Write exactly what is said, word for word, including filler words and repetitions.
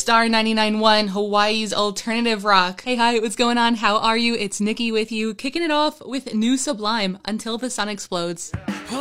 Star ninety-nine point one, Hawaii's alternative rock. Hey, hi, what's going on? How are you? It's Nikki with you, kicking it off with new Sublime, Until the Sun Explodes.